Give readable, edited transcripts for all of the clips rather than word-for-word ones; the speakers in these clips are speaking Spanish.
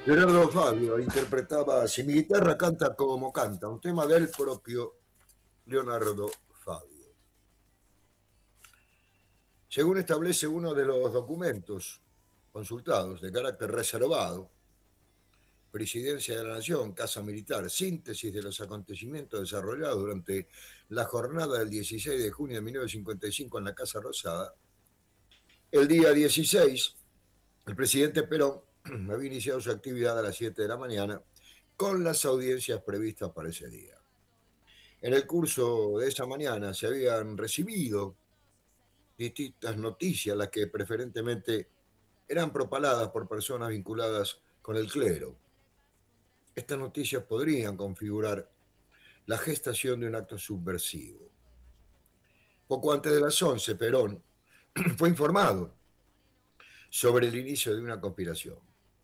Leonardo Fabio interpretaba Si mi guitarra canta como canta, un tema del propio Leonardo Fabio. Según establece uno de los documentos consultados de carácter reservado, Presidencia de la Nación, Casa Militar, síntesis de los acontecimientos desarrollados durante la jornada del 16 de junio de 1955 en la Casa Rosada, el día 16, el presidente Perón había iniciado su actividad a las 7 de la mañana con las audiencias previstas para ese día. En el curso de esa mañana se habían recibido distintas noticias, las que preferentemente eran propaladas por personas vinculadas con el clero. Estas noticias podrían configurar la gestación de un acto subversivo. Poco antes de las 11, Perón fue informado sobre el inicio de una conspiración.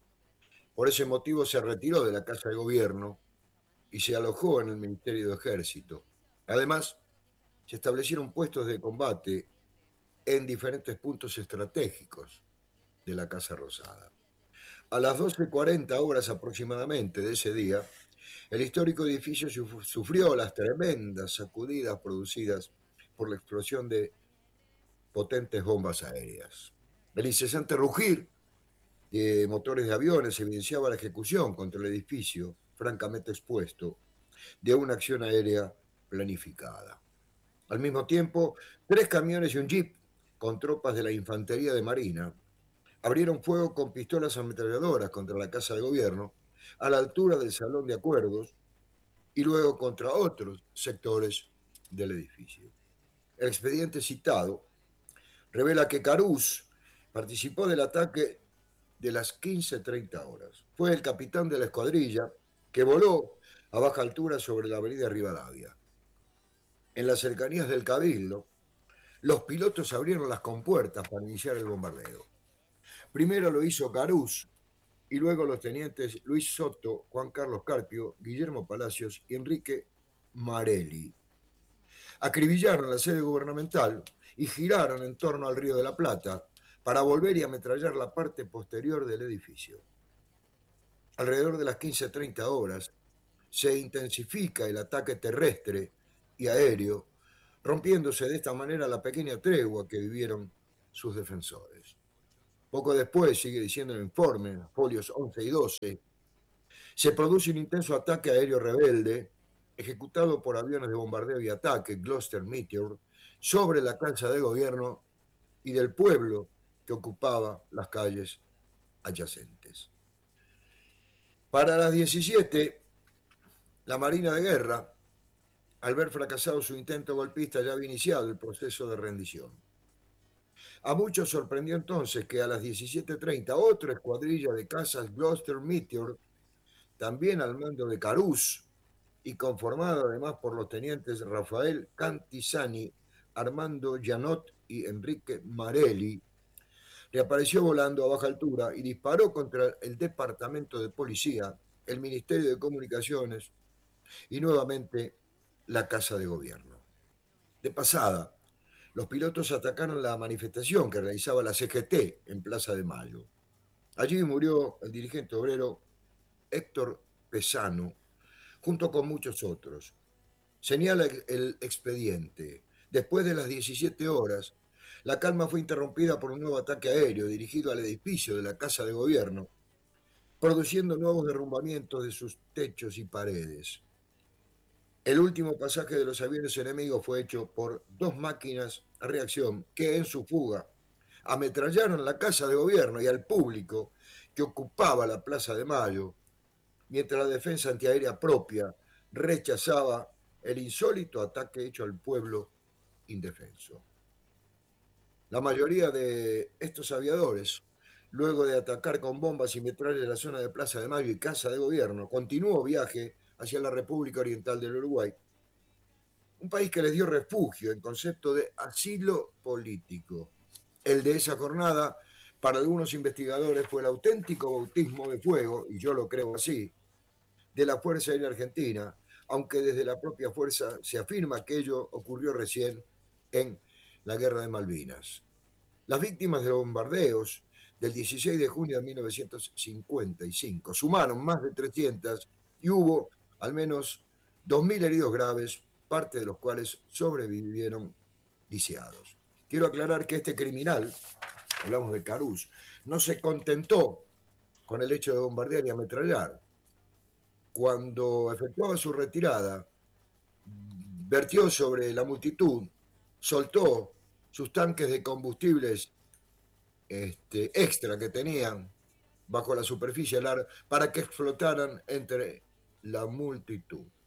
Por ese motivo se retiró de la Casa de Gobierno y se alojó en el Ministerio de Ejército. Además, se establecieron puestos de combate en diferentes puntos estratégicos de la Casa Rosada. A las 12:40 aproximadamente de ese día, el histórico edificio sufrió las tremendas sacudidas producidas por la explosión de potentes bombas aéreas. El incesante rugir de motores de aviones evidenciaba la ejecución contra el edificio, francamente expuesto, de una acción aérea planificada. Al mismo tiempo, 3 camiones y un jeep con tropas de la Infantería de Marina abrieron fuego con pistolas ametralladoras contra la Casa de Gobierno a la altura del Salón de Acuerdos y luego contra otros sectores del edificio. El expediente citado revela que Carús participó del ataque de las 15:30 horas. Fue el capitán de la escuadrilla que voló a baja altura sobre la avenida Rivadavia. En las cercanías del Cabildo, los pilotos abrieron las compuertas para iniciar el bombardeo. Primero lo hizo Carús y luego los tenientes Luis Soto, Juan Carlos Carpio, Guillermo Palacios y Enrique Marelli. Acribillaron la sede gubernamental y giraron en torno al Río de la Plata para volver y ametrallar la parte posterior del edificio. Alrededor de las 15:30 se intensifica el ataque terrestre y aéreo, rompiéndose de esta manera la pequeña tregua que vivieron sus defensores. Poco después, sigue diciendo el informe, folios 11 y 12, se produce un intenso ataque aéreo rebelde ejecutado por aviones de bombardeo y ataque Gloster Meteor sobre la Casa de Gobierno y del pueblo que ocupaba las calles adyacentes. Para las 17, la Marina de Guerra, al ver fracasado su intento golpista, ya había iniciado el proceso de rendición. A muchos sorprendió entonces que a las 17:30 otra escuadrilla de cazas Gloster Meteor, también al mando de Carús y conformada además por los tenientes Rafael Cantisani, Armando Janot y Enrique Marelli, reapareció volando a baja altura y disparó contra el Departamento de Policía, el Ministerio de Comunicaciones y nuevamente la Casa de Gobierno. De pasada, los pilotos atacaron la manifestación que realizaba la CGT en Plaza de Mayo. Allí murió el dirigente obrero Héctor Pesano, junto con muchos otros. Señala el expediente. Después de las 17 horas, la calma fue interrumpida por un nuevo ataque aéreo dirigido al edificio de la Casa de Gobierno, produciendo nuevos derrumbamientos de sus techos y paredes. El último pasaje de los aviones enemigos fue hecho por 2 máquinas a reacción que en su fuga ametrallaron la Casa de Gobierno y al público que ocupaba la Plaza de Mayo, mientras la defensa antiaérea propia rechazaba el insólito ataque hecho al pueblo indefenso. La mayoría de estos aviadores, luego de atacar con bombas y metrallas la zona de Plaza de Mayo y Casa de Gobierno, continuó viaje hacia la República Oriental del Uruguay, un país que les dio refugio en concepto de asilo político. El de esa jornada, para algunos investigadores, fue el auténtico bautismo de fuego, y yo lo creo así, de la Fuerza Aérea Argentina, aunque desde la propia fuerza se afirma que ello ocurrió recién en la Guerra de Malvinas. Las víctimas de los bombardeos del 16 de junio de 1955. Sumaron más de 300 y hubo al menos 2.000 heridos graves, parte de los cuales sobrevivieron lisiados. Quiero aclarar que este criminal, hablamos de Carús, no se contentó con el hecho de bombardear y ametrallar. Cuando efectuaba su retirada, vertió sobre la multitud, soltó sus tanques de combustibles extra que tenían bajo la superficie para que explotaran entre la multitud.